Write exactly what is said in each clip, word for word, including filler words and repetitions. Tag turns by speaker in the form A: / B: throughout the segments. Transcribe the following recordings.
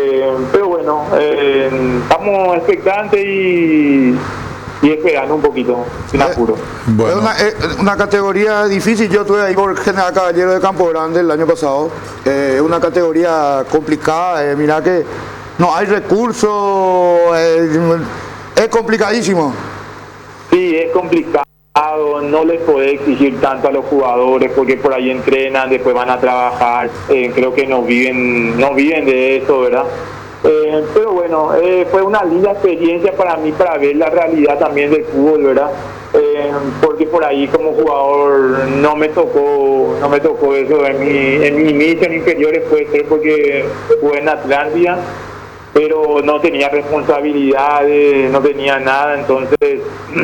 A: Eh, pero bueno, eh, estamos expectantes y, y esperando un poquito, sin apuro.
B: Bueno. Es una, es una categoría difícil. Yo estuve ahí por General Caballero de Campo Grande el año pasado. Es eh, una categoría complicada. Eh, mira que no hay recursos. Eh, es complicadísimo.
A: Sí, es complicado. No les puede exigir tanto a los jugadores porque por ahí entrenan, después van a trabajar. Eh, creo que no viven, no viven de eso, ¿verdad? Eh, pero bueno, eh, fue una linda experiencia para mí para ver la realidad también del fútbol, ¿verdad? Eh, porque por ahí como jugador no me tocó, no me tocó eso en mi, en mi inicio en inferiores, puede ser porque jugué en Atlántida, pero no tenía responsabilidades, no tenía nada, entonces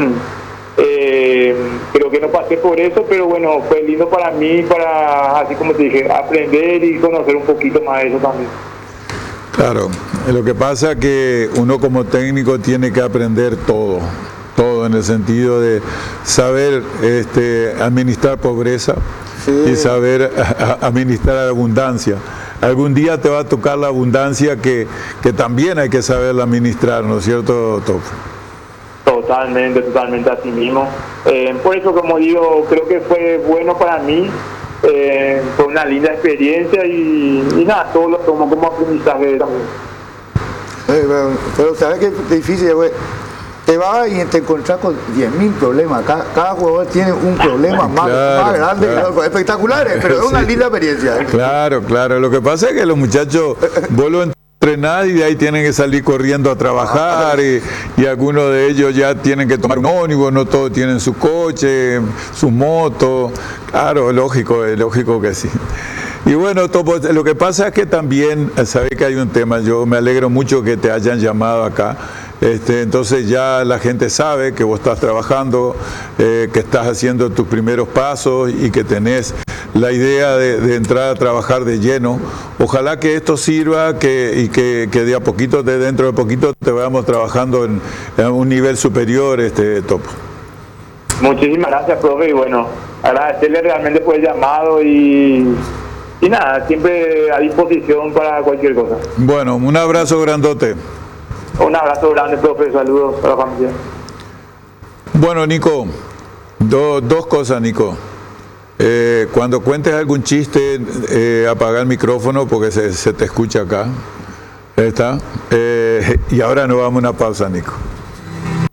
A: eh, creo que no pasé por eso, pero bueno, fue lindo para mí, para, así como te dije, aprender y conocer un poquito más de eso también.
C: Claro, lo que pasa es que uno como técnico tiene que aprender todo, todo en el sentido de saber este, administrar pobreza, sí, y saber a, a, administrar abundancia. Algún día te va a tocar la abundancia que, que también hay que saberla administrar, ¿no es cierto, Topo?
A: Totalmente, totalmente así mismo. Eh, por eso, como digo, creo que fue bueno para mí. Eh, fue una linda experiencia y, y nada, todo lo tomo como aprendizaje también.
B: Eh, pero, pero sabes que es difícil, güey. Te vas y te encontrás con diez mil problemas. Cada, cada jugador tiene un problema más, claro, más grande, claro, espectaculares, pero es una sí, linda experiencia.
C: Claro, claro. Lo que pasa es que los muchachos, vos lo entrenás y de ahí tienen que salir corriendo a trabajar y, y algunos de ellos ya tienen que tomar un ómnibus, no todos tienen su coche, su moto. Claro, lógico, es lógico que sí. Y bueno, Topo, lo que pasa es que también, sabés que hay un tema, yo me alegro mucho que te hayan llamado acá. Este, entonces ya la gente sabe que vos estás trabajando, eh, que estás haciendo tus primeros pasos y que tenés la idea de, de entrar a trabajar de lleno. Ojalá que esto sirva que, y que, que de a poquito, de dentro de poquito, te vayamos trabajando en, en un nivel superior, este, Topo.
A: Muchísimas gracias, profe, y bueno, agradecerle realmente por el llamado y, y nada, siempre a disposición para cualquier cosa.
C: Bueno, un abrazo grandote.
A: Un abrazo grande, profe, saludos a la familia.
C: Bueno, Nico, do, dos cosas, Nico. Eh, cuando cuentes algún chiste, eh, apaga el micrófono porque se, se te escucha acá. ¿Está? Eh, y ahora nos vamos a una pausa, Nico.